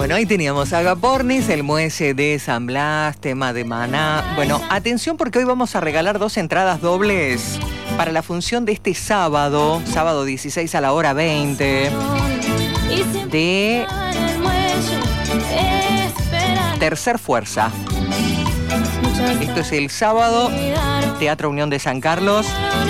Bueno, ahí teníamos Agapornis, el muelle de San Blas, tema de Maná. Bueno, atención porque hoy vamos a regalar 2 entradas dobles para la función de este sábado 16 a la hora 20, de Tercer Fuerza. Esto es el sábado, Teatro Unión de San Carlos.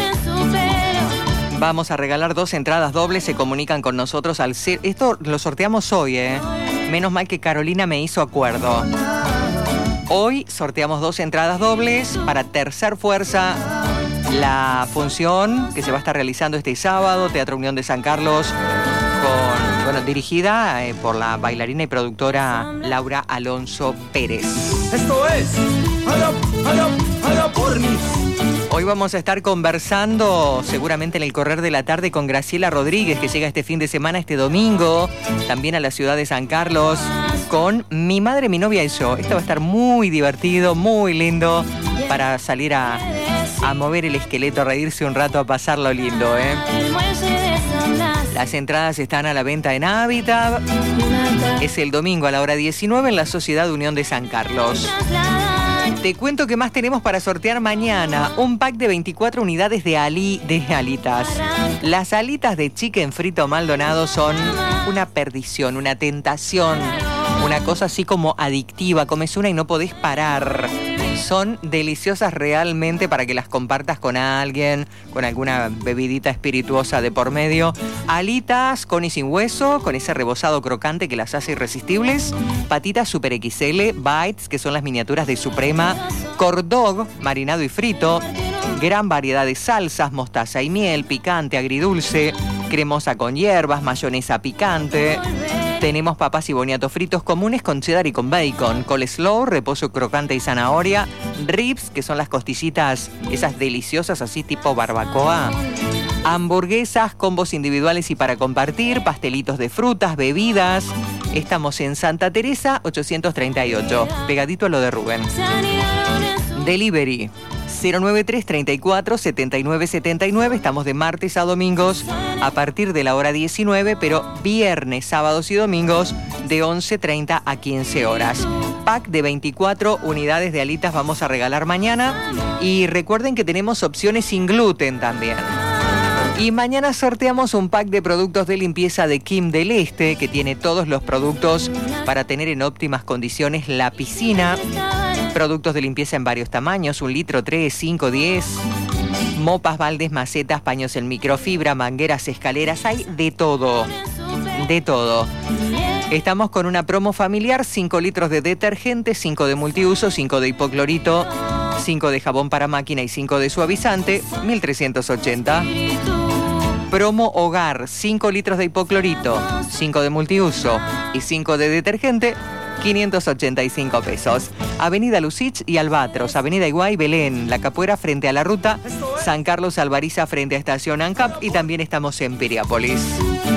Vamos a regalar 2 entradas dobles, se comunican con nosotros al... Esto lo sorteamos hoy, Menos mal que Carolina me hizo acuerdo. Hoy sorteamos 2 entradas dobles para Tercer Fuerza, la función que se va a estar realizando este sábado, Teatro Unión de San Carlos, dirigida por la bailarina y productora Laura Alonso Pérez. Esto es Agapornis. Hoy vamos a estar conversando seguramente en el correr de la tarde con Graciela Rodríguez, que llega este fin de semana, este domingo, también a la ciudad de San Carlos, con Mi Madre, Mi Novia y Yo. Esto va a estar muy divertido, muy lindo, para salir a mover el esqueleto, a reírse un rato, a pasarlo lindo, Las entradas están a la venta en Hábitat. Es el domingo a la hora 19 en la Sociedad Unión de San Carlos. Te cuento que más tenemos para sortear mañana. Un pack de 24 unidades de alitas. Las alitas de chicken frito Maldonado son una perdición, una tentación, una cosa así como adictiva. Comes una y no podés parar. Son deliciosas realmente para que las compartas con alguien, con alguna bebidita espirituosa de por medio. Alitas con y sin hueso, con ese rebozado crocante que las hace irresistibles. Patitas Super XL, bites, que son las miniaturas de Suprema. Corn dog, marinado y frito. Gran variedad de salsas, mostaza y miel, picante, agridulce, cremosa con hierbas, mayonesa picante. Tenemos papas y boniatos fritos comunes con cheddar y con bacon, coleslaw, reposo crocante y zanahoria, ribs, que son las costillitas, esas deliciosas así tipo barbacoa, hamburguesas, combos individuales y para compartir, pastelitos de frutas, bebidas. Estamos en Santa Teresa 838, pegadito a lo de Rubén. Delivery 093 34 79 79. Estamos de martes a domingos a partir de la hora 19, pero viernes, sábados y domingos de 11:30 a 15 horas. Pack de 24 unidades de alitas vamos a regalar mañana. Y recuerden que tenemos opciones sin gluten también. Y mañana sorteamos un pack de productos de limpieza de Kim del Este, que tiene todos los productos para tener en óptimas condiciones la piscina. Productos de limpieza en varios tamaños, 1 litro, 3, 5, 10. Mopas, baldes, macetas, paños en microfibra, mangueras, escaleras, hay de todo. De todo. Estamos con una promo familiar, 5 litros de detergente, 5 de multiuso, 5 de hipoclorito, 5 de jabón para máquina y 5 de suavizante, 1.380. Promo hogar, 5 litros de hipoclorito, 5 de multiuso y 5 de detergente, 585 pesos. Avenida Lucich y Albatros, Avenida Iguay, Belén, La Capuera frente a la ruta, San Carlos Alvariza frente a Estación ANCAP y también estamos en Piriápolis.